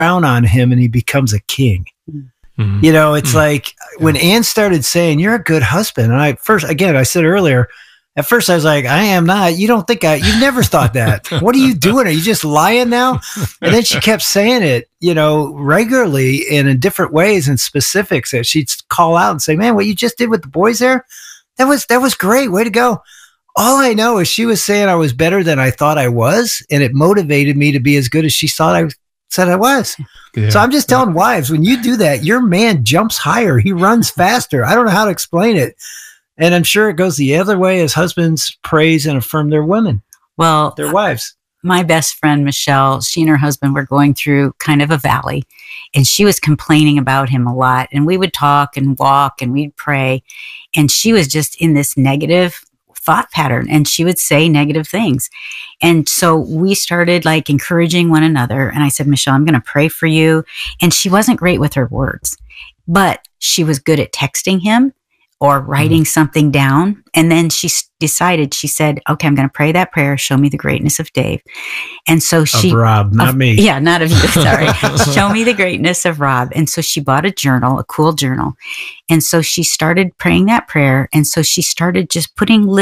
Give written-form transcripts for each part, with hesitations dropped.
crown on him and he becomes a king. Mm-hmm. You know, it's like when Ann started saying, you're a good husband. And I said earlier, at first I was like, I am not. You don't think you never thought that. What are you doing? Are you just lying now? And then she kept saying it, you know, regularly and in different ways and specifics that she'd call out and say, man, what you just did with the boys there, that was great. Way to go. All I know is she was saying I was better than I thought I was. And it motivated me to be as good as she said I was. Yeah. So I'm just telling wives, when you do that, your man jumps higher. He runs faster. I don't know how to explain it. And I'm sure it goes the other way as husbands praise and affirm their women. Well, their wives. My best friend, Michelle, she and her husband were going through kind of a valley, and she was complaining about him a lot. And we would talk and walk and we'd pray. And she was just in this negative thought pattern, and she would say negative things. And so we started like encouraging one another. And I said, Michelle, I'm going to pray for you. And she wasn't great with her words, but she was good at texting him or writing something down. And then she decided, she said, okay, I'm going to pray that prayer. Show me the greatness of Dave. And so of Rob, not me. Yeah, not of you. Sorry. Show me the greatness of Rob. And so she bought a journal, a cool journal. And so she started praying that prayer. And so she started just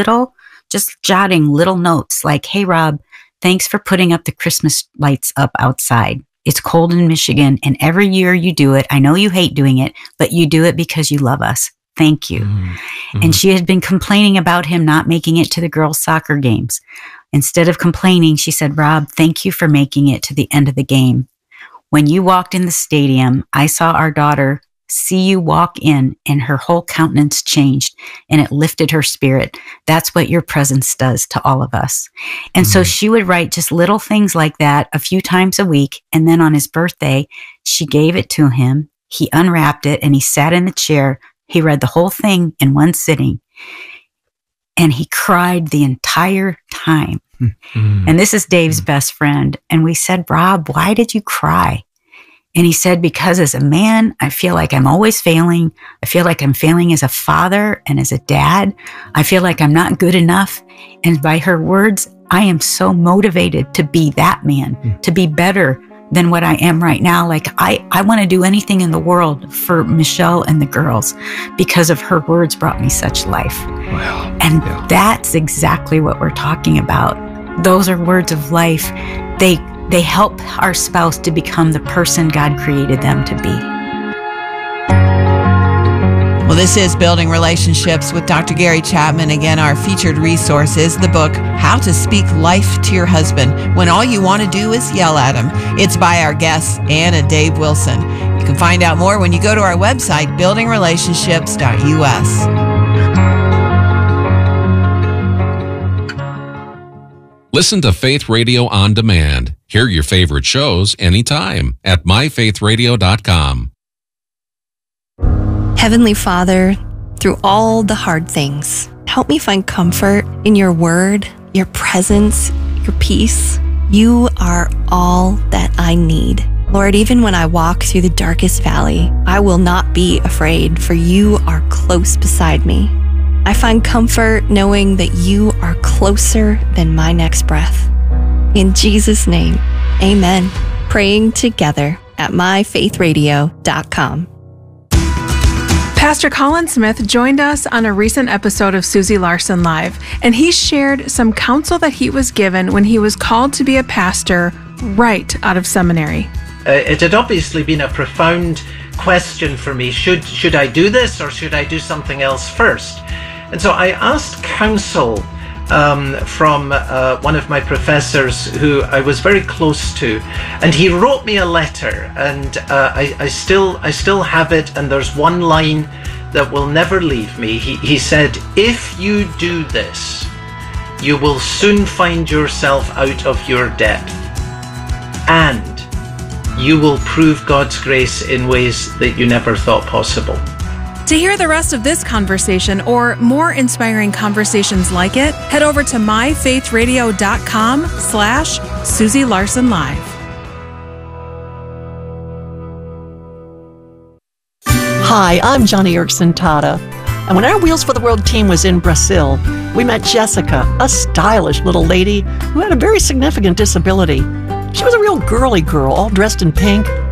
jotting little notes like, hey, Rob, thanks for putting up the Christmas lights up outside. It's cold in Michigan, and every year you do it. I know you hate doing it, but you do it because you love us. Thank you. Mm-hmm. And she had been complaining about him not making it to the girls' soccer games. Instead of complaining, she said, Rob, thank you for making it to the end of the game. When you walked in the stadium, I saw our daughter see you walk in, and her whole countenance changed, and it lifted her spirit. That's what your presence does to all of us. And so she would write just little things like that a few times a week. And then on his birthday, she gave it to him. He unwrapped it and he sat in the chair. He read the whole thing in one sitting, and he cried the entire time. And this is Dave's best friend. And we said, Rob, why did you cry? And he said, because as a man, I feel like I'm always failing. I feel like I'm failing as a father and as a dad. I feel like I'm not good enough. And by her words, I am so motivated to be that man, to be better than what I am right now. Like I want to do anything in the world for Michelle and the girls because of her words brought me such life. Wow. And that's exactly what we're talking about. Those are words of life. They help our spouse to become the person God created them to be. Well, this is Building Relationships with Dr. Gary Chapman. Again, our featured resource is the book, How to Speak Life to Your Husband When All You Want to Do Is Yell at Him. It's by our guests, Ann and Dave Wilson. You can find out more when you go to our website, buildingrelationships.us. Listen to Faith Radio on demand. Hear your favorite shows anytime at myfaithradio.com. Heavenly Father, through all the hard things, help me find comfort in your word, your presence, your peace. You are all that I need. Lord, even when I walk through the darkest valley, I will not be afraid, for you are close beside me. I find comfort knowing that you are closer than my next breath. In Jesus' name, amen. Praying together at myfaithradio.com. Pastor Colin Smith joined us on a recent episode of Susie Larson Live, and he shared some counsel that he was given when he was called to be a pastor right out of seminary. It had obviously been a profound question for me. Should I do this or should I do something else first? And so I asked counsel from one of my professors who I was very close to, and he wrote me a letter, and I still have it, and there's one line that will never leave me. He said, if you do this, you will soon find yourself out of your depth, and you will prove God's grace in ways that you never thought possible. To hear the rest of this conversation or more inspiring conversations like it, head over to myfaithradio.com/Susie Larson Live. Hi, I'm Johnny Erickson Tata. And when our Wheels for the World team was in Brazil, we met Jessica, a stylish little lady who had a very significant disability. She was a real girly girl, all dressed in pink,